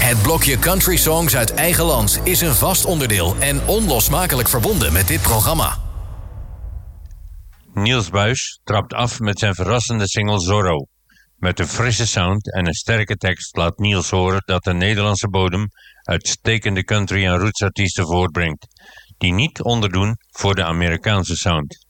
Het blokje Country Songs uit eigen land is een vast onderdeel en onlosmakelijk verbonden met dit programma. Niels Buijs trapt af met zijn verrassende single Zorro. Met een frisse sound en een sterke tekst laat Niels horen dat de Nederlandse bodem uitstekende country- en rootsartiesten voortbrengt, die niet onderdoen voor de Amerikaanse sound.